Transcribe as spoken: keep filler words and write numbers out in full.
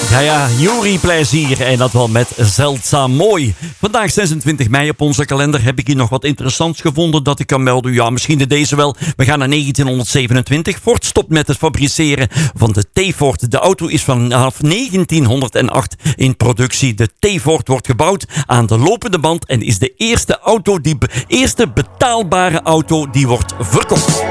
Ja, ja, Yuri Plezier en dat wel met Zeldzaam Mooi. Vandaag zesentwintig mei op onze kalender heb ik hier nog wat interessants gevonden dat ik kan melden. Ja, misschien de deze wel. We gaan naar negentienhonderdzevenentwintig. Ford stopt met het fabriceren van de T-Ford. De auto is vanaf negentienhonderdacht in productie. De T-Ford wordt gebouwd aan de lopende band en is de eerste, auto die, eerste betaalbare auto die wordt verkocht.